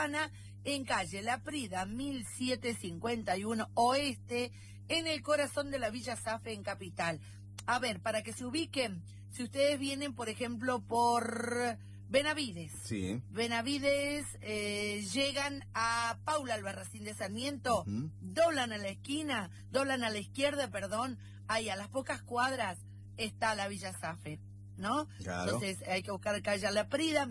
Habana, en calle La Prida, 1751 Oeste, en el corazón de la Villa Zaffe, en Capital. A ver, para que se ubiquen, si ustedes vienen, por ejemplo, por Benavides. Sí. Benavides, llegan a Paula Albarracín de Sarmiento, doblan a la izquierda, ahí a las pocas cuadras está la Villa Zaffe, ¿no? Claro. Entonces hay que buscar calle La Prida,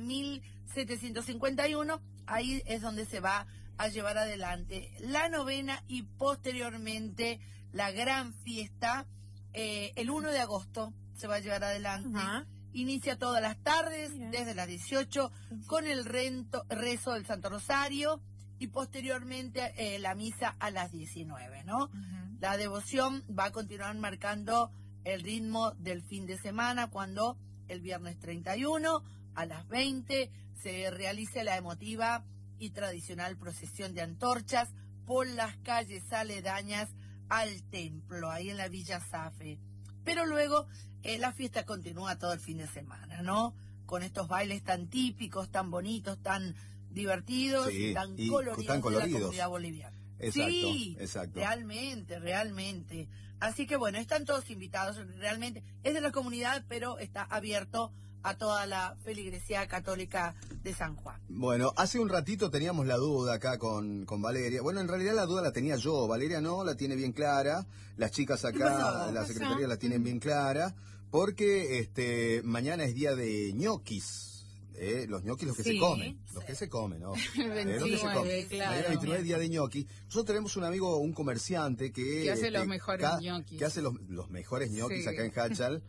1751, ahí es donde se va a llevar adelante la novena y posteriormente la gran fiesta, el 1 de agosto se va a llevar adelante. Inicia todas las tardes, desde las 18, con el rezo del Santo Rosario y posteriormente la misa a las 19, ¿no? La devoción va a continuar marcando el ritmo del fin de semana, cuando el viernes 31 a las 20 se realice la emotiva y tradicional procesión de antorchas por las calles aledañas al templo, ahí en la Villa Zaffe. Pero luego la fiesta continúa todo el fin de semana, ¿no? Con estos bailes tan típicos, tan bonitos, tan divertidos, sí, tan y coloridos tan de la coloridos. comunidad boliviana. Exacto, sí, exacto. Realmente. Así que bueno, están todos invitados, realmente. Es de la comunidad, pero está abierto a toda la feligresía católica de San Juan. Bueno, hace un ratito teníamos la duda acá con Valeria. Bueno, en realidad la duda la tenía yo. Valeria no, la tiene bien clara. Las chicas acá, la secretaría la tienen bien clara. Porque mañana es día de ñoquis. Los ñoquis, los que se comen. Los que se comen, ¿no? 29, claro. Mañana 29 es día de ñoquis. Nosotros tenemos un amigo, un comerciante que hace los mejores ñoquis. Que hace los mejores ñoquis acá en Hachal,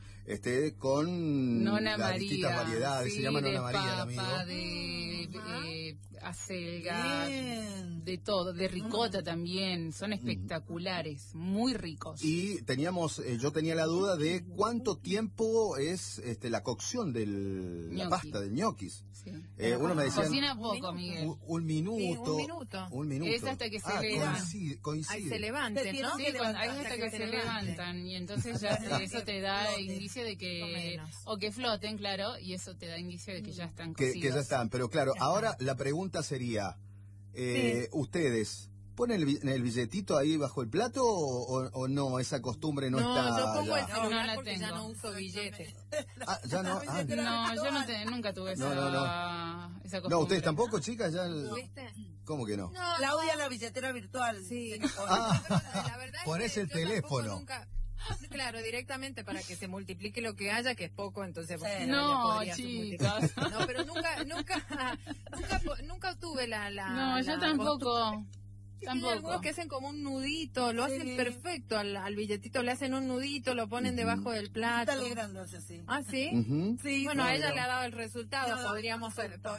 con Nona las María, distintas variedades. Se llama Nona María, el amigo. De acelga, de todo, de ricota también, son espectaculares, muy ricos. Y yo tenía la duda de cuánto tiempo es la cocción de la pasta del ñoquis. Sí. Uno me decía, cocina poco, Miguel. Un minuto. Un minuto. Es hasta que se levantan. Coincide. Ahí se levanten, ¿no? Sí, ahí hasta que se levantan. Y entonces ya eso te da indicio de que... O que floten, claro, y eso te da indicio de que ya están cocidos. Que ya están, pero claro, ahora la pregunta sería, ¿ustedes ponen el billetito ahí bajo el plato o no? Esa costumbre no está. No, yo pongo el no celular la porque tengo. ya no uso billetes. ¿Ya no? No, yo nunca tuve esa costumbre. No, ¿ustedes tampoco, chicas? ¿Tuviste? ¿Cómo que no? No, Claudia, la billetera virtual. Sí. La verdad ponés es que el yo tampoco teléfono. nunca... Claro, directamente para que se multiplique lo que haya, que es poco, entonces... No, chicas. No, pero nunca tuve la No, yo tampoco. Hay algunos que hacen como un nudito, lo hacen perfecto al billetito, le hacen un nudito, lo ponen debajo del plato. Está alegrándose así. ¿Ah, sí? Sí. Bueno, a ella le ha dado el resultado, podríamos...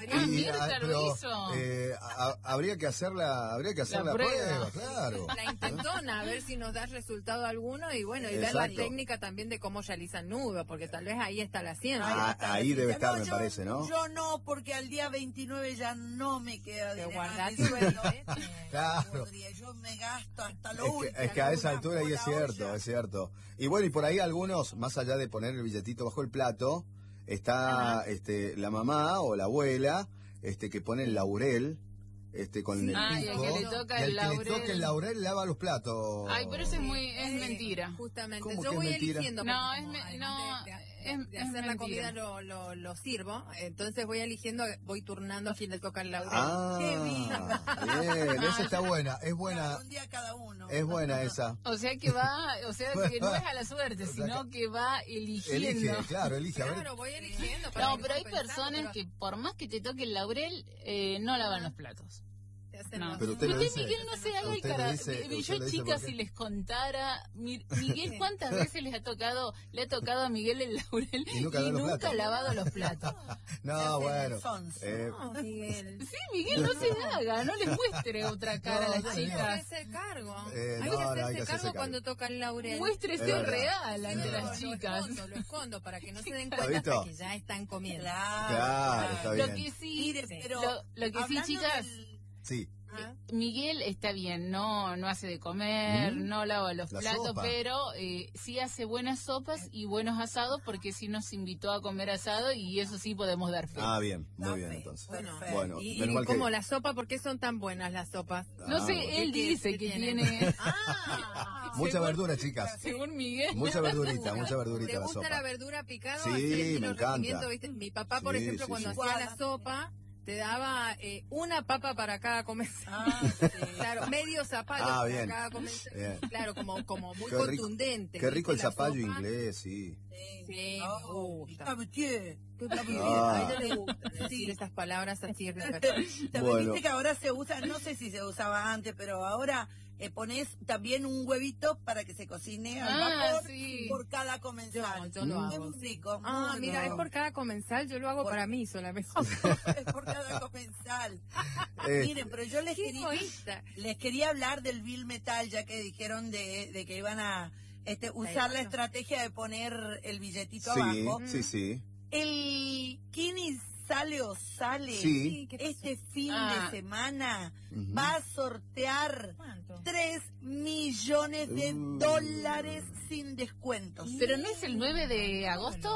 Habría que hacer la prueba, claro. La intentona, a ver si nos da resultado alguno y bueno, y ver la técnica también de cómo realizan nudo, porque tal vez ahí está la ciencia. Ahí debe estar, me parece, ¿no? Yo no, porque al día 29 ya no me queda de guardar sueldo. Claro. Yo me gasto hasta lo último. Es que a esa altura ahí es cierto. Y bueno, y por ahí algunos, más allá de poner el billetito bajo el plato, está la mamá o la abuela que pone el laurel. Con el pico, y el que le toca y el laurel. que le toca el laurel lava los platos. Ay, pero eso es mentira. Justamente, ¿Cómo yo que voy mentira? eligiendo. No, de hacer la comida lo sirvo, entonces voy eligiendo, voy turnando a quien le toca el laurel. Bien, esa está buena, es buena. Un día cada uno. Es buena esa. O sea que no es a la suerte, sino que va eligiendo. Elige. A ver. Claro, voy eligiendo. No, pero hay personas que por más que te toque el laurel, no lavan los platos. No. Pero usted Miguel no se haga el cara. Yo, chicas, si les contara, Miguel, ¿cuántas veces le ha tocado a Miguel el laurel y nunca ha lavado los platos? No, bueno. No, Miguel. Sí, Miguel, no se haga, no le muestre otra cara a las chicas. Hay que hacerse cargo. Hay que hacerse cargo cuando toca el laurel. Muéstrese real ante las chicas. Lo escondo para que no se den cuenta hasta que ya están comiendo. Claro, está bien. Lo que sí, chicas. Sí. Miguel está bien, no hace de comer, no lava los platos, sopa. pero sí hace buenas sopas y buenos asados, porque sí nos invitó a comer asado y eso sí podemos dar fe. Bien, muy bien entonces. Bueno, y como la sopa, ¿por qué son tan buenas las sopas? No sé, él dice que tiene... mucha verdura, chicas. Según Miguel. Mucha verdurita la sopa. ¿Te gusta la verdura picada? Sí, me encanta. ¿Viste? Mi papá, por ejemplo, cuando hacía la sopa, te daba una papa para cada comensal. Claro, medio zapallo para cada comensal. Claro, como muy contundente. Qué rico el zapallo inglés, sí. Sí, me gusta. A ella le gusta decir esas palabras así. También viste que ahora se usa, no sé si se usaba antes, pero ahora pones también un huevito para que se cocine al vapor por cada comensal. Yo lo hago. Es muy rico. Mira, es por cada comensal, yo lo hago para mí solamente. Es por cada comensal. Miren, pero yo les quería hablar del Bill Metal, ya que dijeron de que iban a usar la estrategia de poner el billetito abajo. Sí. El Kini sale este fin de semana va a sortear $3 millones sin descuentos. ¿Pero no es el 9 de agosto?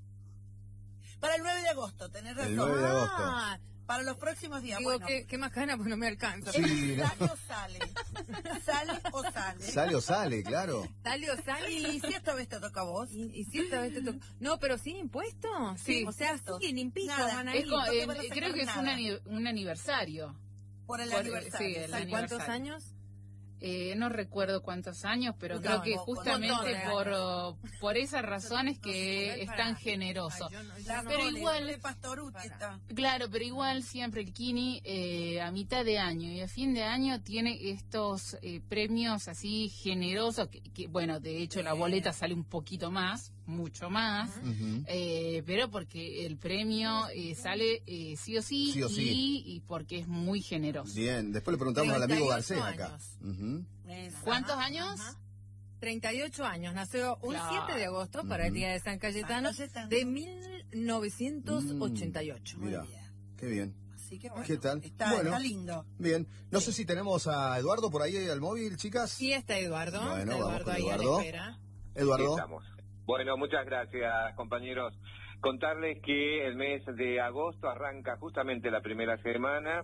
Para el 9 de agosto, tenés razón. El 9 de agosto. Para los próximos días. Digo, ¿qué más gana? Pues no me alcanza. Sí, ¿Sale o sale? ¿Sale o sale? Sale o sale, claro. ¿Sale o sale? ¿Y si esta vez te toca a vos? ¿Y si esta vez te toca? No, pero sin impuestos. Sí. O sea, sin impico van ahí. Creo que es un aniversario. Por el aniversario. Sí, el aniversario. ¿Cuántos años? No recuerdo cuántos años, pero creo que justamente por esas razones que es tan generoso. Pero igual, claro, pero igual siempre el Kini a mitad de año y a fin de año tiene estos premios así generosos, que bueno, de hecho la boleta sale un poquito más, mucho más, pero porque el premio sale sí o sí, y porque es muy generoso. Bien, después le preguntamos al amigo Garcés acá. ¿Cuántos años? 38 años, nació un 7 de agosto para el día de San Cayetano de 1988. Mira, qué bien. Así que bueno, ¿qué tal? Está lindo. Bien, no sé si tenemos a Eduardo por ahí al móvil, chicas. Sí, está Eduardo. Bueno, está vamos con ahí Eduardo. a la espera. Eduardo. Aquí estamos. Bueno, muchas gracias, compañeros. Contarles que el mes de agosto arranca justamente la primera semana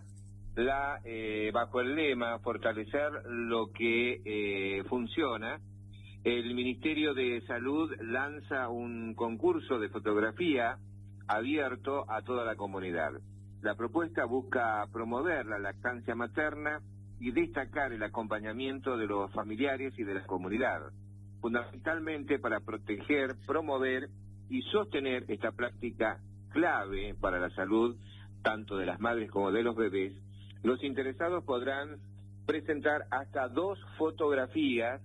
bajo el lema fortalecer lo que funciona. El Ministerio de Salud lanza un concurso de fotografía abierto a toda la comunidad. La propuesta busca promover la lactancia materna y destacar el acompañamiento de los familiares y de la comunidad, fundamentalmente para proteger, promover y sostener esta práctica clave para la salud tanto de las madres como de los bebés. Los interesados podrán presentar hasta 2 fotografías,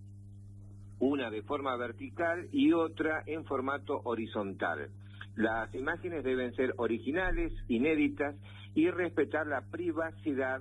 una de forma vertical y otra en formato horizontal. Las imágenes deben ser originales, inéditas y respetar la privacidad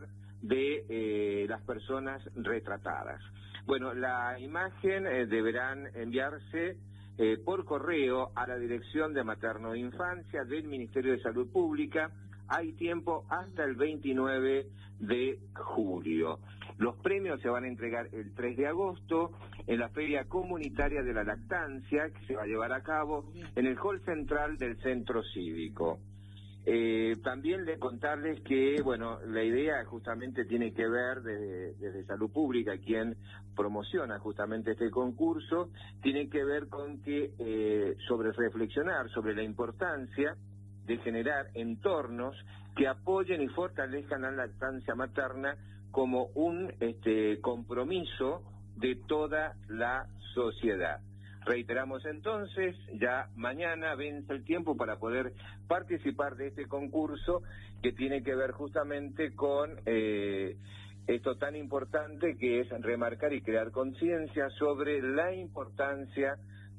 de las personas retratadas. Bueno, la imagen deberán enviarse por correo a la Dirección de Materno e Infancia del Ministerio de Salud Pública. Hay tiempo hasta el 29 de julio. Los premios se van a entregar el 3 de agosto en la Feria Comunitaria de la Lactancia, que se va a llevar a cabo en el hall central del Centro Cívico. También contarles que, bueno, la idea justamente tiene que ver desde Salud Pública, quien promociona justamente este concurso, tiene que ver con que sobre reflexionar sobre la importancia de generar entornos que apoyen y fortalezcan la lactancia materna como un compromiso de toda la sociedad. Reiteramos entonces, ya mañana vence el tiempo para poder participar de este concurso que tiene que ver justamente con esto tan importante que es remarcar y crear conciencia sobre la importancia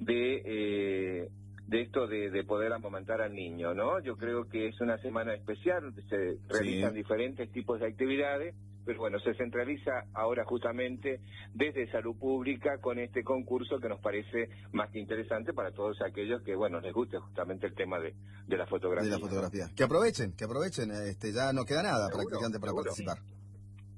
de esto de poder amamantar al niño, ¿no? Yo creo que es una semana especial donde se realizan diferentes tipos de actividades, pero bueno, se centraliza ahora justamente desde Salud Pública con este concurso que nos parece más que interesante para todos aquellos que, bueno, les guste justamente el tema de la fotografía. De la fotografía. Que aprovechen, ya no queda nada prácticamente para participar.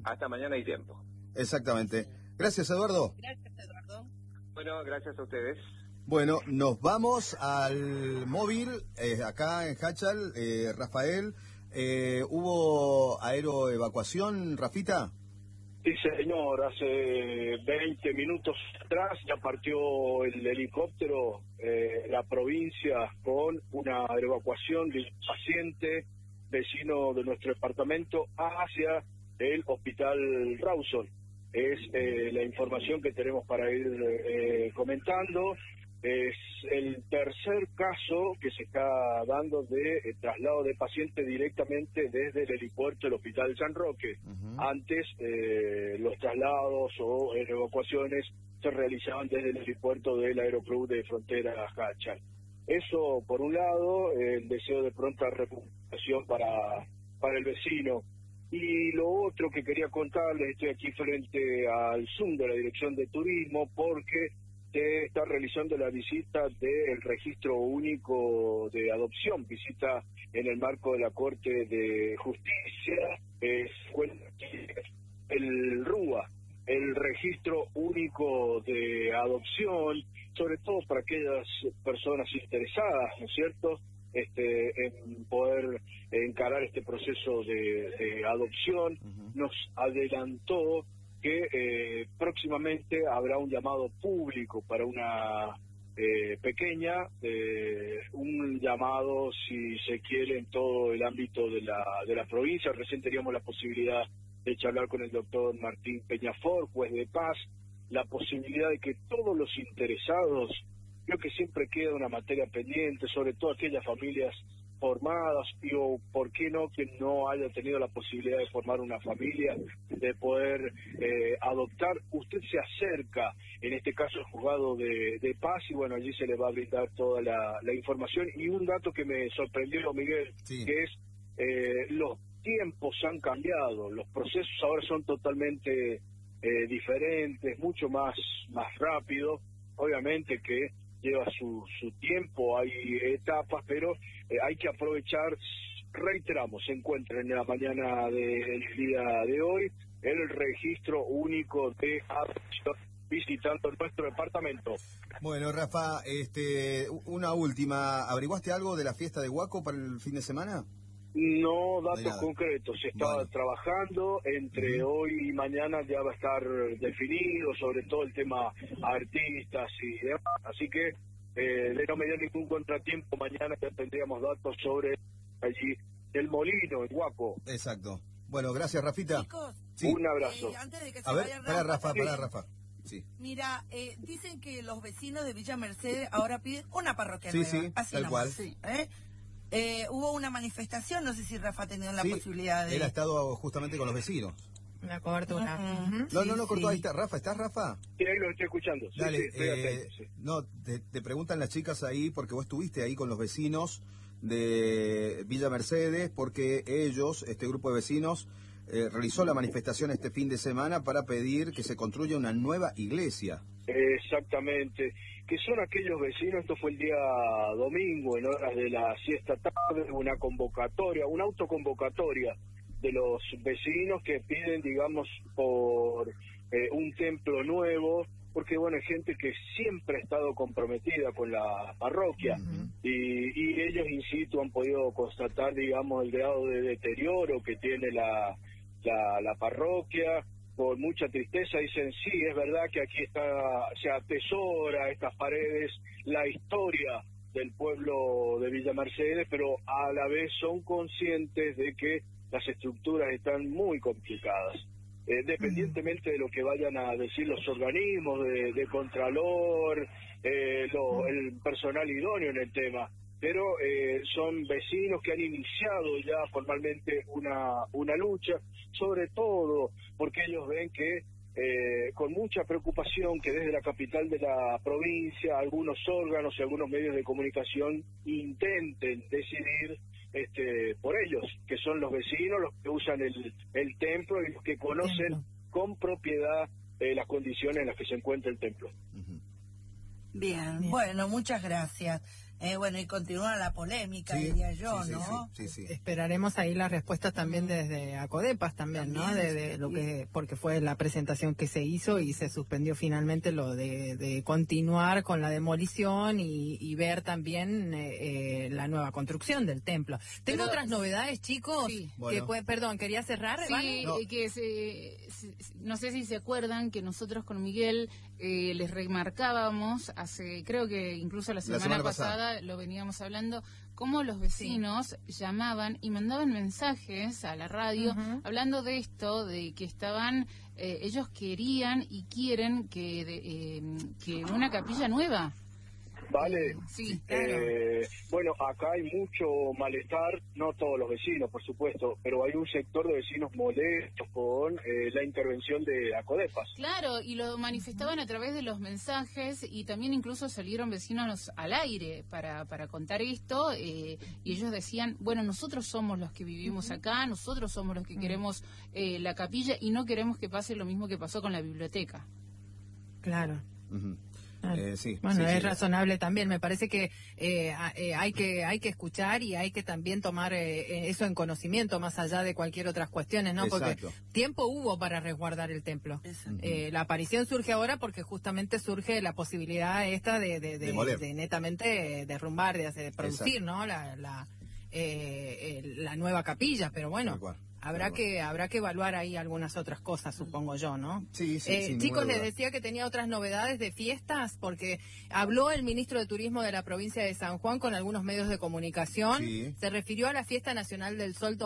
hasta mañana hay tiempo. Exactamente. Gracias, Eduardo. Gracias, Eduardo. Bueno, gracias a ustedes. Bueno, nos vamos al móvil, acá en Hachal, Rafael. ¿Hubo aeroevacuación, Rafita? Sí, señor, hace 20 minutos atrás ya partió el helicóptero, la provincia, con una aeroevacuación de un paciente vecino de nuestro departamento hacia el hospital Rawson. Es la información que tenemos para ir comentando. Es el tercer caso que se está dando de traslado de pacientes directamente desde el helipuerto del Hospital San Roque. Antes los traslados o evacuaciones se realizaban desde el helipuerto del Aeroclub de Frontera Hachal. Eso por un lado, el deseo de pronta recuperación para el vecino. Y lo otro que quería contarles, estoy aquí frente al Zoom de la Dirección de Turismo porque se está realizando la visita del Registro Único de Adopción, visita en el marco de la Corte de Justicia, el RUA, el Registro Único de Adopción, sobre todo para aquellas personas interesadas, ¿no es cierto?, en poder encarar este proceso de adopción. Nos adelantó que próximamente habrá un llamado público para una pequeña, un llamado, si se quiere, en todo el ámbito de la provincia. Recién teníamos la posibilidad de charlar con el doctor Martín Peñafort, juez de paz, la posibilidad de que todos los interesados, creo que siempre queda una materia pendiente, sobre todo aquellas familias formadas, o por qué no, quien no haya tenido la posibilidad de formar una familia, de poder adoptar. Usted se acerca, en este caso, al juzgado de paz, y bueno, allí se le va a brindar toda la información. Y un dato que me sorprendió, Miguel, sí, que es los tiempos han cambiado, los procesos ahora son totalmente diferentes, mucho más rápido. Obviamente que lleva su tiempo, hay etapas, pero hay que aprovechar. Reiteramos, se encuentra en la mañana del día de hoy el Registro Único de Adopción visitando nuestro departamento. Bueno, Rafa, una última, ¿averiguaste algo de la fiesta de Huaco para el fin de semana? No, datos concretos. Se está trabajando, entre hoy y mañana ya va a estar definido, sobre todo el tema artistas y demás. Así que de no me dio ningún contratiempo, mañana ya tendríamos datos sobre allí el Molino, en Huaco. Exacto. Bueno, gracias, Rafita. Chicos, sí, un abrazo. Antes de que se a ver, vaya para Rafa. Sí. Mira, dicen que los vecinos de Villa Mercedes ahora piden una parroquia nueva. Sí, así tal cual. Sí. Hubo una manifestación, no sé si Rafa ha tenido la posibilidad de... Él ha estado justamente con los vecinos. Una cobertura. No, cortó, ahí está. Rafa, ¿estás, Rafa? Sí, ahí lo estoy escuchando. Sí, dale, estoy atento, sí. No, te preguntan las chicas ahí, porque vos estuviste ahí con los vecinos de Villa Mercedes, porque ellos, este grupo de vecinos, realizó la manifestación este fin de semana para pedir que se construya una nueva iglesia. Exactamente, que son aquellos vecinos, esto fue el día domingo, en horas de la siesta tarde, una autoconvocatoria de los vecinos que piden, digamos, por un templo nuevo, porque bueno, hay gente que siempre ha estado comprometida con la parroquia, y ellos, in situ, han podido constatar, digamos, el grado de deterioro que tiene la parroquia. Con mucha tristeza dicen, sí, es verdad que aquí se atesora estas paredes la historia del pueblo de Villa Mercedes, pero a la vez son conscientes de que las estructuras están muy complicadas. Dependientemente de lo que vayan a decir los organismos de Contralor, el personal idóneo en el tema, pero son vecinos que han iniciado ya formalmente una lucha, sobre todo porque ellos ven que con mucha preocupación que desde la capital de la provincia algunos órganos y algunos medios de comunicación intenten decidir por ellos, que son los vecinos los que usan el templo y los que conocen con propiedad las condiciones en las que se encuentra el templo. Bien, bueno, muchas gracias. Bueno, y continúa la polémica, diría yo, ¿no? Sí. Esperaremos ahí las respuestas también desde Acodepas también, ¿no? De lo que, porque fue la presentación que se hizo y se suspendió finalmente lo de continuar con la demolición y ver también la nueva construcción del templo. Tengo otras novedades, chicos, que perdón, quería cerrar. Sí, no sé si se acuerdan que nosotros con Miguel les remarcábamos creo que incluso la semana pasada lo veníamos hablando, cómo los vecinos llamaban y mandaban mensajes a la radio hablando de esto, de que estaban, ellos querían y quieren que una capilla nueva. Vale. Sí, claro. Bueno, acá hay mucho malestar, no todos los vecinos, por supuesto, pero hay un sector de vecinos molestos con la intervención de Acodepas. Claro, y lo manifestaban a través de los mensajes y también incluso salieron vecinos al aire para contar esto y ellos decían, bueno, nosotros somos los que vivimos acá, nosotros somos los que queremos la capilla y no queremos que pase lo mismo que pasó con la biblioteca. Claro. Sí, es razonable también. Me parece que hay que escuchar y hay que también tomar eso en conocimiento más allá de cualquier otras cuestiones, ¿no? Exacto. Porque tiempo hubo para resguardar el templo. La aparición surge ahora porque justamente surge la posibilidad esta de netamente derrumbar, de producir, ¿no? La nueva capilla, pero bueno. Habrá que evaluar ahí algunas otras cosas, supongo yo, ¿no? Sí. Chicos, les decía que tenía otras novedades de fiestas, porque habló el ministro de Turismo de la provincia de San Juan con algunos medios de comunicación. Se refirió a la Fiesta Nacional del Sol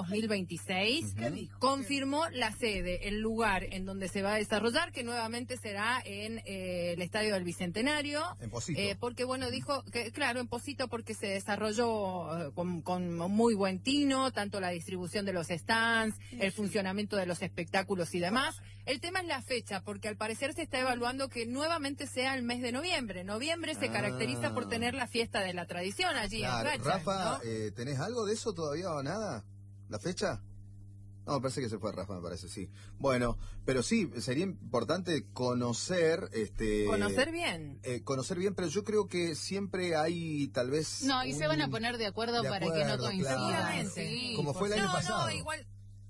2026. Confirmó la sede, el lugar en donde se va a desarrollar, que nuevamente será en el Estadio del Bicentenario. En Pocito. Porque, bueno, dijo que, claro, en Pocito, porque se desarrolló con muy buen tino, tanto la distribución de los stands, el funcionamiento de los espectáculos y demás. El tema es la fecha, porque al parecer se está evaluando que nuevamente sea el mes de noviembre. Noviembre se caracteriza por tener la fiesta de la tradición allí en Racha, Rafa, ¿no? ¿tenés algo de eso todavía o nada? ¿La fecha? No, me parece que se fue Rafa, me parece, sí. Bueno, pero sí, sería importante conocer... conocer bien. Conocer bien, pero yo creo que siempre hay tal vez... No, y se van a poner de acuerdo para que no coincidan. Claro. Sí, como fue el año pasado. No, igual...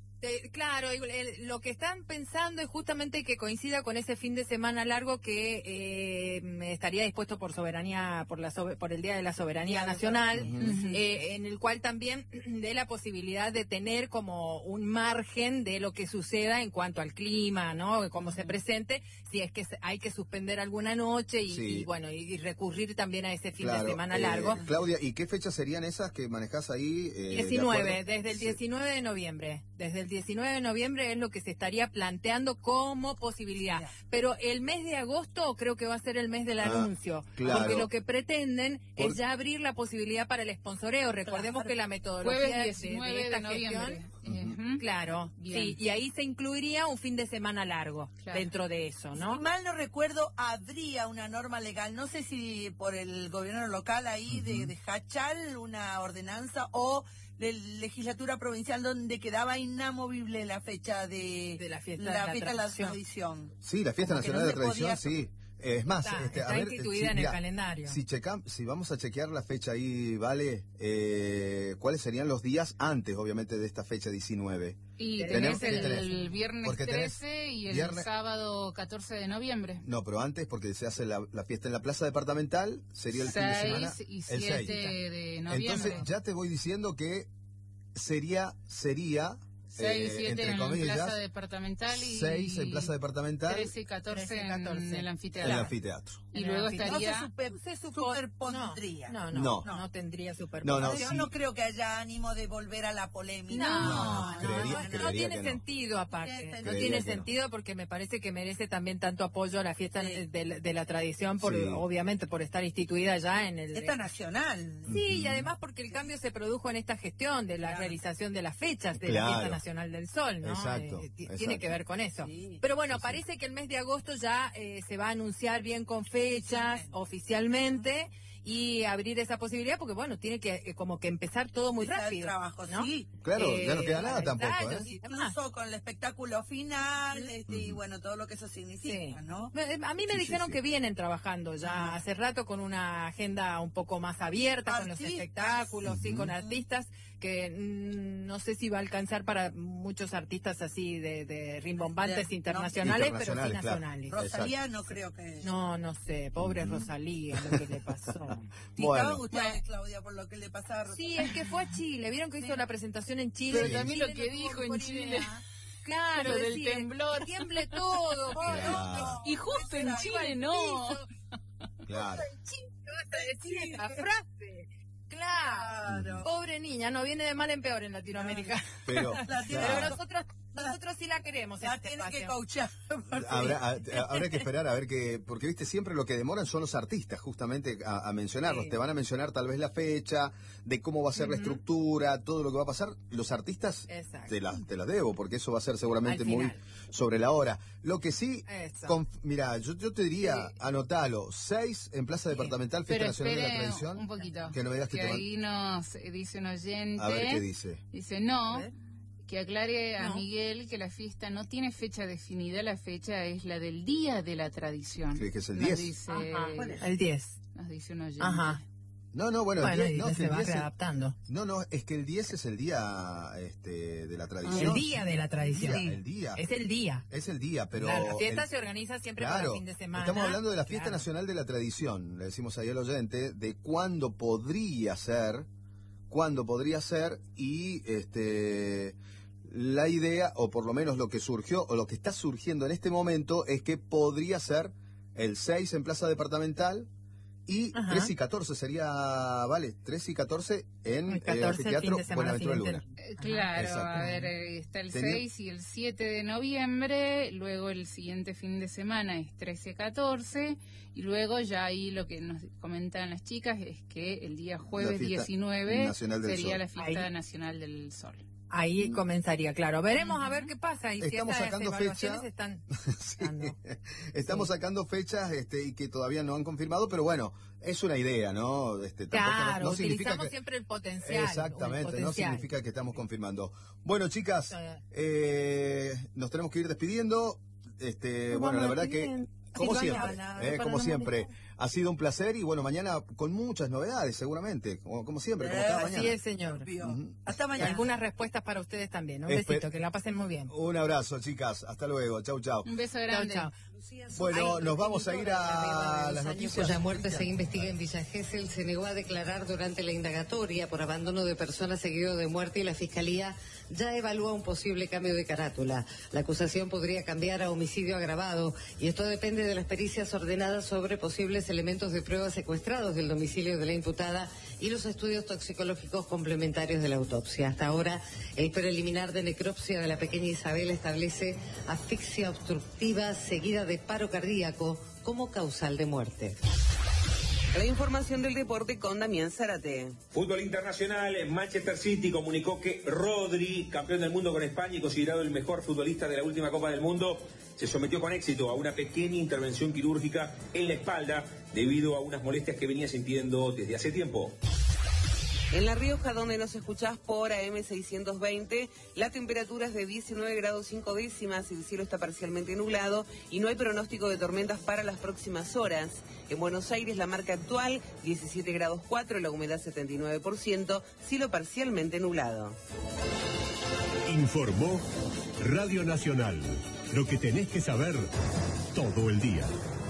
Claro, lo que están pensando es justamente que coincida con ese fin de semana largo que estaría dispuesto por soberanía, por el Día de la Soberanía Nacional, en el cual también dé la posibilidad de tener como un margen de lo que suceda en cuanto al clima, ¿no? Cómo se presente, si es que hay que suspender alguna noche y bueno, y recurrir también a ese fin de semana largo. Claudia, ¿y qué fechas serían esas que manejás ahí? 19, desde el 19 de noviembre. Desde el 19 de noviembre es lo que se estaría planteando como posibilidad. Pero el mes de agosto creo que va a ser el mes del anuncio. Claro. Porque lo que pretenden es ya abrir la posibilidad para el sponsoreo. Recordemos que la metodología de esta noviembre. Claro, bien. Sí, y ahí se incluiría un fin de semana largo dentro de eso, ¿no? Si mal no recuerdo, habría una norma legal, no sé si por el gobierno local ahí de Hachal, una ordenanza o de legislatura provincial donde quedaba inamovible la fecha de la fiesta de la tradición. Sí, la fiesta nacional de la tradición, sí. Es más, está instituida en el calendario. Si vamos a chequear la fecha ahí, ¿vale? ¿Cuáles serían los días antes, obviamente, de esta fecha 19? Y tenés el viernes 13 y el sábado 14 de noviembre. No, pero antes, porque se hace la fiesta en la Plaza Departamental, sería el fin de semana. 6 y 7 de noviembre. Entonces, ya te voy diciendo que sería 6 y 7 en comillas, Plaza Departamental y 6 en Plaza Departamental, 13 y 14 en el anfiteatro. En el anfiteatro. Y luego estaría... Se superpondría. No tendría superposición. Yo no creo que haya ánimo de volver a la polémica. No tiene sentido aparte. No tiene sentido porque me parece que merece también tanto apoyo a la fiesta de la tradición, obviamente por estar instituida ya en el... Fiesta nacional. Sí, y además porque el cambio se produjo en esta gestión de la realización de las fechas de la fiesta nacional del sol, ¿no? Exacto. Tiene que ver con eso. Pero bueno, parece que el mes de agosto ya se va a anunciar bien con fechas oficialmente y abrir esa posibilidad, porque bueno, tiene que como que empezar todo muy Está el rápido. trabajo, ¿no? sí. Claro, ya no queda nada para tampoco, ensayos ¿eh? y demás. Incluso con el espectáculo final, y bueno, todo lo que eso significa, Sí. ¿no? A mí me Sí, dijeron sí. que vienen trabajando ya hace rato con una agenda un poco más abierta, con los Artistas. espectáculos, sí, con artistas que no sé si va a alcanzar para muchos artistas así de rimbombantes No. internacionales, pero sí Internacionales, claro. nacionales. Rosalía no creo que... No sé, pobre Rosalía, lo que le pasó. Sí, Bueno. estaba angustiada de Claudia por lo que le pasaba a Rosalía. Sí, es que fue a Chile, vieron que hizo la presentación en Chile. Pero y también Chile lo que no dijo tuvo en mejor Chile. idea. Claro, Lo del decía, temblor. que tiemble todo. Claro. Y justo en Chile no. Claro. Vas a decir esa frase. Claro. Pobre niña, no viene de mal en peor en Latinoamérica. Pero, La tiene- Pero claro. nosotros sí la queremos. La este tiene que espacio. coachar. Habrá que esperar a ver porque viste, siempre lo que demoran son los artistas, justamente a mencionarlos. Sí. Te van a mencionar tal vez la fecha, de cómo va a ser la estructura, todo lo que va a pasar. Los artistas Exacto. te las debo, porque eso va a ser seguramente Al muy final. sobre la hora. Lo que sí, Eso. mira, yo te diría, anotalo, 6 en Plaza Departamental, Fiesta Pero Nacional de la espere Tradición. un poquito. Que no me digas que te van- ahí nos dice un oyente. A ver qué dice. Dice, no, A ver. que aclare a No. Miguel que la fiesta no tiene fecha definida, la fecha es la del Día de la Tradición. ¿Crees que es el Nos 10? dice, El 10. nos dice un oyente. Ajá. No, bueno, Bueno, el 10, y no, es que se el va 10 es- readaptando. no, es que el 10 es el día de la tradición. El día de la tradición. El día. Es el día. Es el día, pero... Claro, la fiesta el- se organiza siempre para Claro, fin de semana. estamos hablando de la Fiesta Claro. Nacional de la Tradición, le decimos ahí al oyente, de cuándo podría ser, y la idea, o por lo menos lo que surgió, o lo que está surgiendo en este momento, es que podría ser el 6 en Plaza Departamental, y Ajá. 3 y 14 sería, vale, 3 y 14 en El 14 el Anfiteatro fin de semana Buenaventura siguiente. Luna. Claro, Exacto. a ver, está el Tenía- 6 y el 7 de noviembre, luego el siguiente fin de semana es 13-14, y luego ya ahí lo que nos comentan las chicas es que el día jueves Fiesta 19 Nacional del sería Sol. la fiesta Ahí. nacional del sol. Ahí comenzaría, claro. Veremos a ver qué pasa y si Estamos estas sacando evaluaciones fecha. están Sí. dando. Estamos sacando fechas y que todavía no han confirmado, pero bueno, es una idea, ¿no? Tampoco Claro, no significa utilizamos que... siempre el potencial. Exactamente, el no potencial. significa que estamos confirmando. Bueno, chicas, Sí. nos tenemos que ir despidiendo. Bueno, la verdad que, como Sí, siempre, mañana, como para no siempre, ha sido un placer y bueno, mañana con muchas novedades, seguramente, como siempre, como cada Así mañana. es, señor. Ujú. Hasta Y mañana. algunas respuestas para ustedes también. Un Espe- besito, que la pasen muy bien. Un abrazo, chicas. Hasta luego. Chau, chau. Un beso Chao, grande. chao. Bueno, nos vamos a ir a las años noticias. cuya muerte se investiga en Villa Gesell se negó a declarar durante la indagatoria por abandono de persona seguido de muerte y la Fiscalía ya evalúa un posible cambio de carátula. La acusación podría cambiar a homicidio agravado y esto depende de las pericias ordenadas sobre posibles elementos de prueba secuestrados del domicilio de la imputada y los estudios toxicológicos complementarios de la autopsia. Hasta ahora, el preliminar de necropsia de la pequeña Isabel establece asfixia obstructiva seguida de paro cardíaco como causal de muerte. La información del deporte con Damián Zárate. Fútbol internacional, Manchester City comunicó que Rodri, campeón del mundo con España y considerado el mejor futbolista de la última Copa del Mundo, se sometió con éxito a una pequeña intervención quirúrgica en la espalda debido a unas molestias que venía sintiendo desde hace tiempo. En La Rioja, donde nos escuchás por AM620, la temperatura es de 19 grados 5 décimas, el cielo está parcialmente nublado y no hay pronóstico de tormentas para las próximas horas. En Buenos Aires, la marca actual, 17 grados 4, la humedad 79%, cielo parcialmente nublado. Informó Radio Nacional. Lo que tenés que saber todo el día.